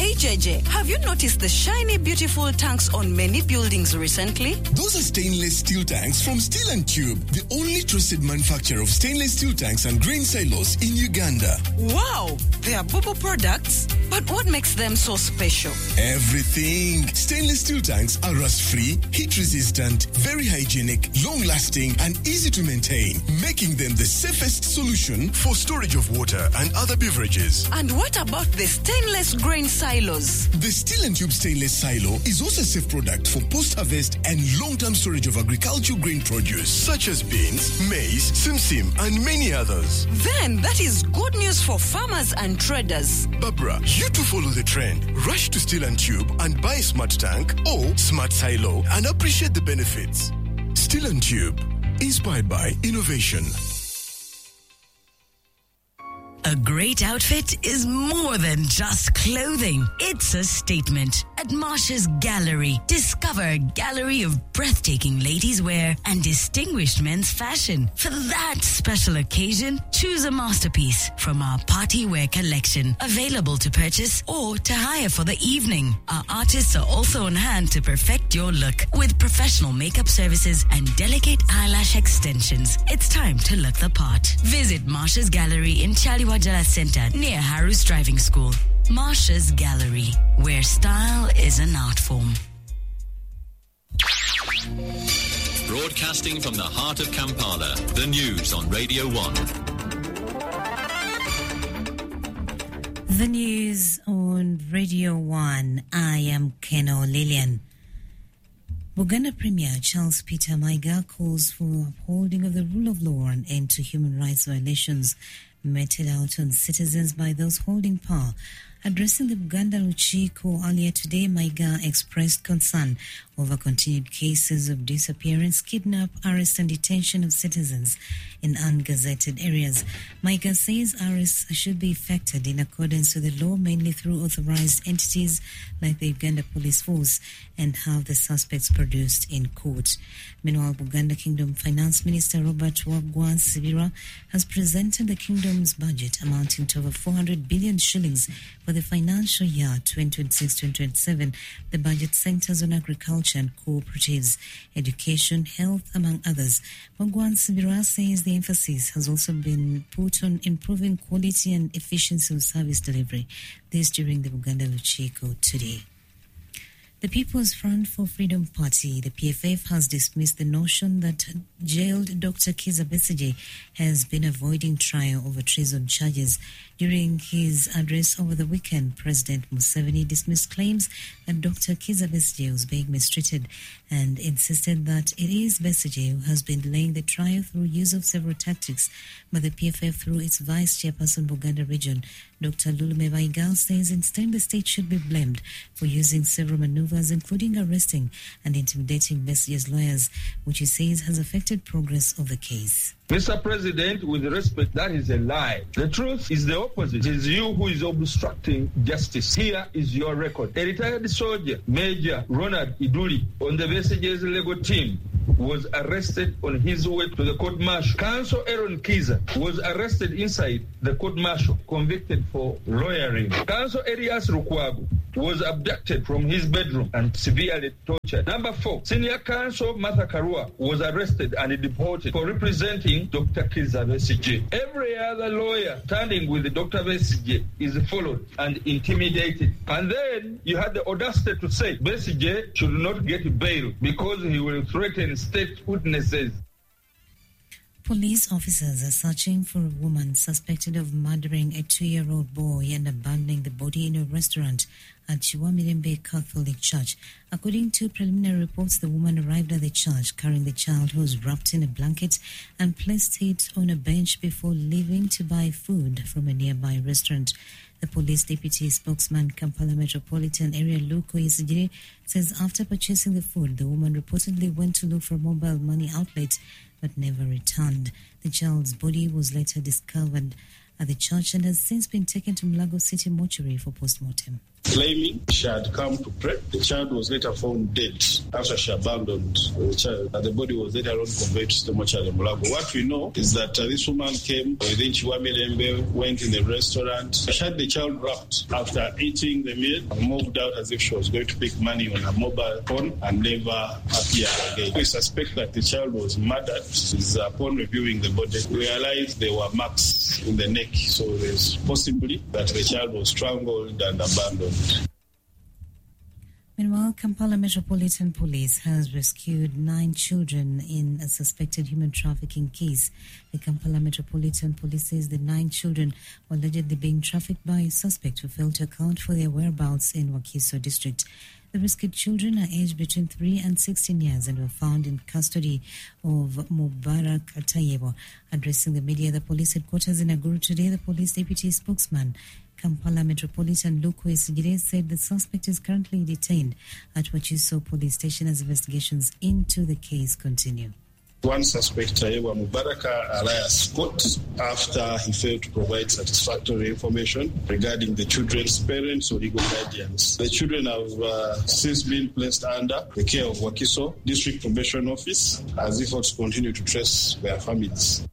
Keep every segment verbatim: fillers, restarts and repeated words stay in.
Hey J J, have you noticed the shiny, beautiful tanks on many buildings recently? Those are stainless steel tanks from Steel and Tube, the only trusted manufacturer of stainless steel tanks and grain silos in Uganda. Wow, they are Bubu products. But what makes them so special? Everything. Stainless steel tanks are rust-free, heat-resistant, very hygienic, long-lasting, and easy to maintain, making them the safest solution for storage of water and other beverages. And what about the stainless grain silos? The Steel and Tube stainless silo is also a safe product for post-harvest and long-term storage of agricultural grain produce, such as beans, maize, simsim, and many others. Then that is good news for farmers and traders. Barbara, you too follow the trend. Rush to Steel and Tube and buy a smart tank or smart silo and appreciate the benefits. Steel and Tube, inspired by innovation. A great outfit is more than just clothing. It's a statement. At Marsha's Gallery, discover a gallery of breathtaking ladies' wear and distinguished men's fashion. For that special occasion, choose a masterpiece from our party wear collection, available to purchase or to hire for the evening. Our artists are also on hand to perfect your look with professional makeup services and delicate eyelash extensions. It's time to look the part. Visit Marsha's Gallery in Chaliwa Jala Center near Harus Driving School. Marsha's Gallery, where style is an art form. Broadcasting from the heart of Kampala, the news on Radio one. The news on Radio one. I am Keno Lillian. Buganda Premier Charles Peter Maiga calls for upholding of the rule of law and end to human rights violations meted out on citizens by those holding power. Addressing the Buganda Luchiko earlier today, Maiga expressed concern over continued cases of disappearance, kidnap, arrest and detention of citizens in ungazetted areas. Maiga says arrests should be effected in accordance with the law, mainly through authorized entities like the Uganda Police Force, and have the suspects produced in court. Meanwhile, Buganda Kingdom Finance Minister Robert Wagwa Nsibirwa has presented the kingdom's budget amounting to over four hundred billion shillings for the financial year twenty twenty-six twenty twenty-seven. The budget centers on agriculture and cooperatives, education, health, among others. Wagwa Nsibirwa says the emphasis has also been put on improving quality and efficiency of service delivery. This during the Buganda Luchiko today. The People's Front for Freedom Party, the P F F, has dismissed the notion that jailed Doctor Kizza Besigye has been avoiding trial over treason charges. During his address over the weekend, President Museveni dismissed claims that Doctor Kizza Besigye was being mistreated and insisted that it is Besigye who has been delaying the trial through use of several tactics. But the P F F, through its Vice Chairperson Buganda Region, Doctor Lulume Baigal, says instead the state should be blamed for using several maneuvers, including arresting and intimidating Besigye's lawyers, which he says has affected progress of the case. Mister President, with respect, that is a lie. The truth is the opposite. It is you who is obstructing justice. Here is your record. A retired soldier, Major Ronald Iduli, on the Besigye's legal team, was arrested on his way to the court-martial. Counsel Aaron Kizza was arrested inside the court-martial, convicted for lawyering. Counsel Elias Rukwago was abducted from his bedroom and severely tortured. Number four, Senior Counsel Martha Karua was arrested and deported for representing Doctor Kizza Besigye. Every other lawyer standing with Doctor Besigye is followed and intimidated. And then you had the audacity to say Besigye should not get bail because he will threaten state witnesses. Police officers are searching for a woman suspected of murdering a two-year-old boy and abandoning the body in a restaurant at Chiwamirembe Catholic Church. According to preliminary reports, the woman arrived at the church carrying the child, who was wrapped in a blanket, and placed it on a bench before leaving to buy food from a nearby restaurant. The police deputy spokesman, Kampala Metropolitan Area Luke Oyesijiri, says after purchasing the food, the woman reportedly went to look for a mobile money outlet but never returned. The child's body was later discovered at the church and has since been taken to Mulago City Mortuary for post-mortem. claiming she had come to pray. The child was later found dead after she abandoned the child. The body was later on conveyed to the mortuary Mulago. What we know is that uh, this woman came within Chiwamilembe, went in the restaurant, she had the child wrapped. After eating the meal, moved out as if she was going to pick money on a mobile phone and never appeared again. We suspect that the child was murdered. Is, uh, upon reviewing the body, we realized there were marks in the neck, so there's possibly that the child was strangled and abandoned. Meanwhile, Kampala Metropolitan Police has rescued nine children in a suspected human trafficking case. The Kampala Metropolitan Police says the nine children were allegedly being trafficked by a suspect who failed to account for their whereabouts in Wakiso district. The rescued children are aged between three and sixteen years and were found in custody of Mubarak Tayebo. Addressing the media at the police headquarters in Aguru today, the police deputy spokesman Kampala Metropolitan Luku Esigire said the suspect is currently detained at Wakiso police station as investigations into the case continue. One suspect, Tayewa Mubaraka Elias Scott, after he failed to provide satisfactory information regarding the children's parents or legal guardians. The children have uh, since been placed under the care of Wakiso District Probation Office as efforts continue to trace their families.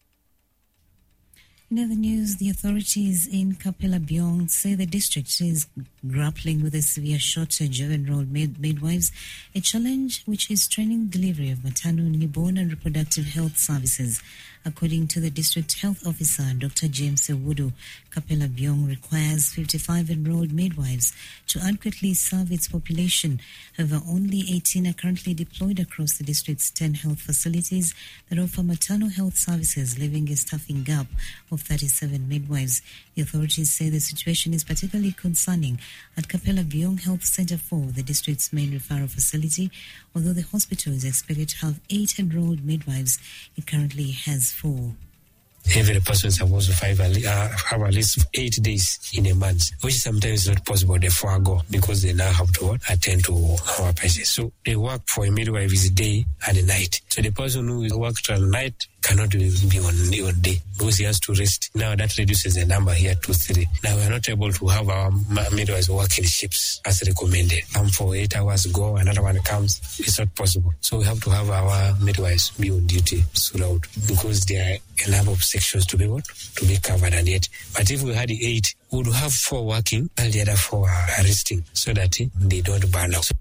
In other news, the authorities in Kapela Byong say the district is grappling with a severe shortage of enrolled mid- midwives, a challenge which is straining delivery of maternal, newborn and reproductive health services. According to the district health officer, Doctor James Ewudu, Kapela Byong requires fifty-five enrolled midwives to adequately serve its population. However, only eighteen are currently deployed across the district's ten health facilities that offer maternal health services, leaving a staffing gap of thirty-seven midwives. The authorities say the situation is particularly concerning at Kapela Byong Health Center four, the district's main referral facility. Although the hospital is expected to have eight enrolled midwives, it currently has four. Every person is supposed to five, uh, have at least eight days in a month, which sometimes is not possible. They forego because they now have to attend to our patients. So they work for a midwife is day and night. So the person who works at night cannot be on, on day because he has to rest. Now that reduces the number here to three. Now we are not able to have our midwives work in shifts as recommended. Come for eight hours, go, another one comes. It's not possible. So we have to have our midwives be on duty throughout because there are a number of sections to be able to be covered and yet. But if we had eight, we would have four working and the other four are resting so that they don't burn out.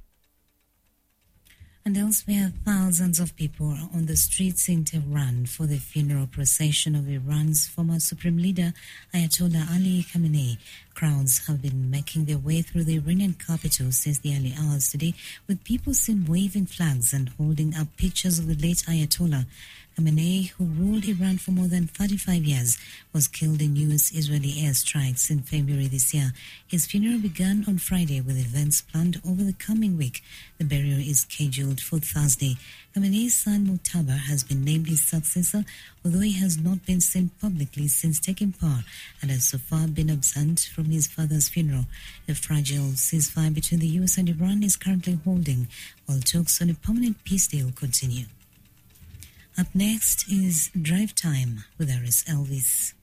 And elsewhere, thousands of people are on the streets in Tehran for the funeral procession of Iran's former supreme leader, Ayatollah Ali Khamenei. Crowds have been making their way through the Iranian capital since the early hours today, with people seen waving flags and holding up pictures of the late Ayatollah. Khamenei, who ruled Iran for more than thirty-five years, was killed in U S-Israeli airstrikes in February this year. His funeral began on Friday with events planned over the coming week. The burial is scheduled for Thursday. Khamenei's son Muqtada has been named his successor, although he has not been seen publicly since taking power and has so far been absent from his father's funeral. The fragile ceasefire between the U S and Iran is currently holding, while talks on a permanent peace deal continue. Up next is Drive Time with Aris Elvis.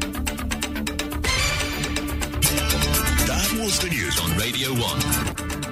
That was the news on Radio one.